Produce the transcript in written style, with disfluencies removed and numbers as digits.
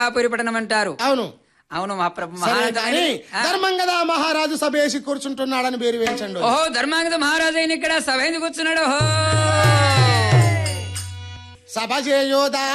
పురిపట్టణం అంటారు. అవును అవును మా ప్రభు. ధర్మంగద మహారాజు సభ వేసి కూర్చుంటున్నాడని పేరు వేయించండు. ఓహో ధర్మాంగద మహారాజు అయిన ఇక్కడ సభ ఎందుకు కూర్చున్నాడు? ఓహో సభ చేయోదా